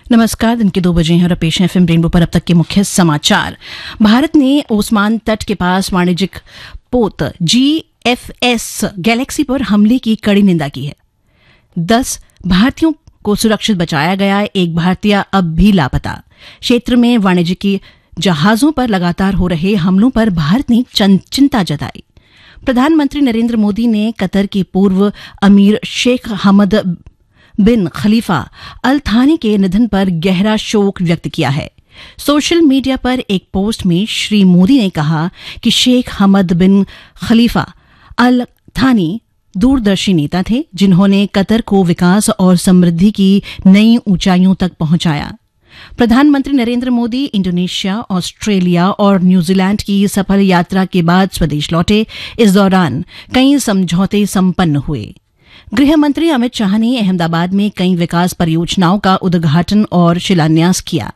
नमस्कार। दिन के 2 बजे हैं और पेश है एफएम रेनबो पर अब तक के मुख्य समाचार। भारत ने ओस्मान तट के पास वाणिज्यिक पोत GFS गैलेक्सी पर हमले की कड़ी निंदा की है। 10 भारतीयों को सुरक्षित बचाया गया, एक भारतीय अब भी लापता। क्षेत्र में वाणिज्यिक जहाजों पर लगातार हो रहे हमलों पर भारत ने चिंता जताई। प्रधानमंत्री नरेंद्र मोदी ने कतर के पूर्व अमीर शेख हमद बिन खलीफा अल थानी के निधन पर गहरा शोक व्यक्त किया है। सोशल मीडिया पर एक पोस्ट में श्री मोदी ने कहा कि शेख हमद बिन खलीफा अल थानी दूरदर्शी नेता थे, जिन्होंने कतर को विकास और समृद्धि की नई ऊंचाइयों तक पहुंचाया। प्रधानमंत्री नरेंद्र मोदी इंडोनेशिया, ऑस्ट्रेलिया और न्यूजीलैंड की सफल यात्रा के बाद स्वदेश लौटे। इस दौरान कई समझौते संपन्न हुए। गृह मंत्री अमित शाह ने अहमदाबाद में कई विकास परियोजनाओं का उद्घाटन और शिलान्यास किया।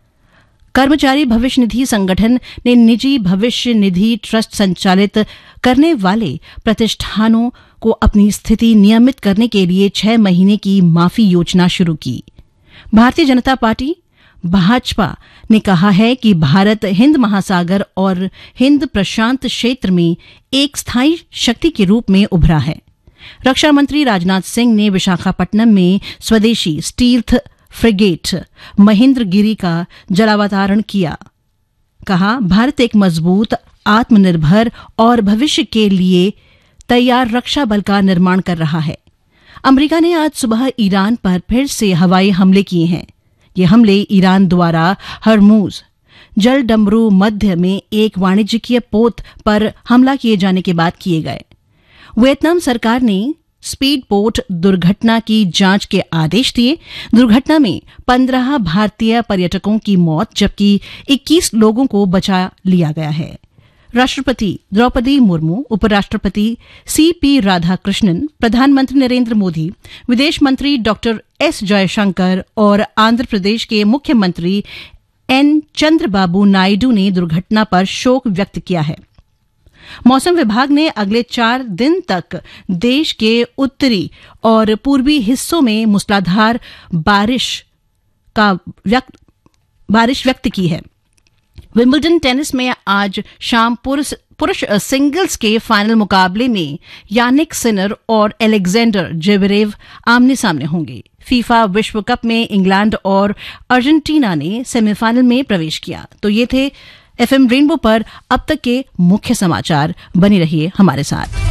कर्मचारी भविष्य निधि संगठन ने निजी भविष्य निधि ट्रस्ट संचालित करने वाले प्रतिष्ठानों को अपनी स्थिति नियमित करने के लिए 6 महीने की माफी योजना शुरू की। भारतीय जनता पार्टी भाजपा ने कहा है कि भारत हिंद महासागर और हिंद प्रशांत क्षेत्र में एक स्थायी शक्ति के रूप में उभरा है। रक्षा मंत्री राजनाथ सिंह ने विशाखापट्टनम में स्वदेशी स्टील्थ फ्रिगेट महेंद्रगिरी का जलावतरण किया। कहा, भारत एक मजबूत, आत्मनिर्भर और भविष्य के लिए तैयार रक्षा बल का निर्माण कर रहा है। अमेरिका ने आज सुबह ईरान पर फिर से हवाई हमले किए हैं। ये हमले ईरान द्वारा हर्मुज जलडमरू मध्य में एक वाणिज्यिक पोत पर हमला किए जाने के बाद किए गए। वियतनाम सरकार ने स्पीड बोट दुर्घटना की जांच के आदेश दिए। दुर्घटना में 15 भारतीय पर्यटकों की मौत जबकि 21 लोगों को बचा लिया गया है। राष्ट्रपति द्रौपदी मुर्मू, उपराष्ट्रपति CP राधाकृष्णन, प्रधानमंत्री नरेंद्र मोदी, विदेश मंत्री डॉक्टर S जयशंकर और आंध्र प्रदेश के मुख्यमंत्री N चंद्रबाबू नायडू ने दुर्घटना पर शोक व्यक्त किया है। मौसम विभाग ने अगले 4 दिन तक देश के उत्तरी और पूर्वी हिस्सों में मूसलाधार बारिश व्यक्त की है। विंबलडन टेनिस में आज शाम पुरुष सिंगल्स के फाइनल मुकाबले में यानिक सिनर और एलेक्जेंडर जेवरेव आमने सामने होंगे। फीफा विश्व कप में इंग्लैंड और अर्जेंटीना ने सेमीफाइनल में प्रवेश किया। तो ये थे एफएम रेनबो पर अब तक के मुख्य समाचार। बने रहिए हमारे साथ।